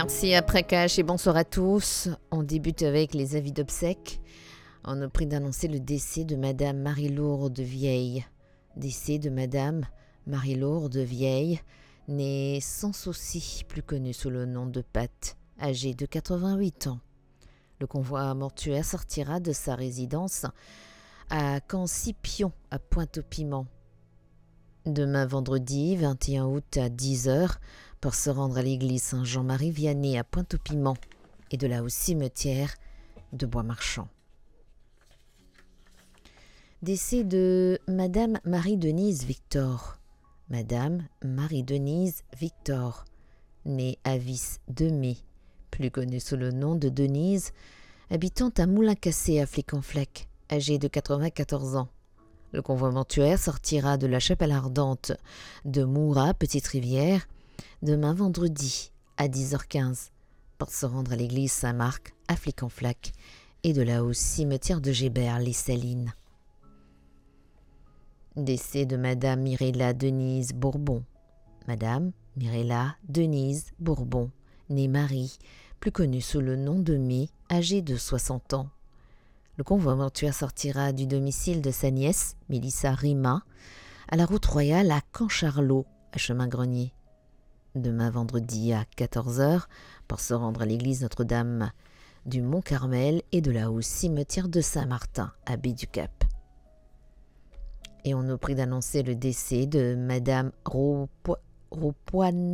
Merci après Cash et bonsoir à tous. On débute avec les avis d'obsèques. On nous prie d'annoncer le décès de Madame Marie-Lourde Vieille. Décès de Madame Marie-Lourde Vieille, née Sans Souci, plus connue sous le nom de Pat, âgée de 88 ans. Le convoi mortuaire sortira de sa résidence à Cancipion, à Pointe-au-Piment, demain vendredi 21 août à 10h pour se rendre à l'église Saint-Jean-Marie Vianney à Pointe-au-Piment et de là au cimetière de Bois-Marchand. Décès de Madame Marie-Denise Victor. Madame Marie-Denise Victor, née Avis de Mai, plus connue sous le nom de Denise, habitant à Moulin-Cassé à Flic-en-Flac, âgée de 94 ans. Le convoi mortuaire sortira de la chapelle ardente de Moura, Petite-Rivière, demain vendredi à 10h15 pour se rendre à l'église Saint-Marc à Flic-en-Flac et de là au cimetière de Gébert, les Salines. Décès de Madame Mirella Denise Bourbon. Madame Mirella Denise Bourbon, née Marie, plus connue sous le nom de Mai, âgée de 60 ans. Le convoi mortuaire sortira du domicile de sa nièce, Mélissa Rima, à la route royale à Cancharlot, à Chemin-Grenier. Demain vendredi à 14h pour se rendre à l'église Notre-Dame du Mont-Carmel et de là au cimetière de Saint-Martin, à Baie-du-Cap. Et on nous prie d'annoncer le décès de Madame Ropoine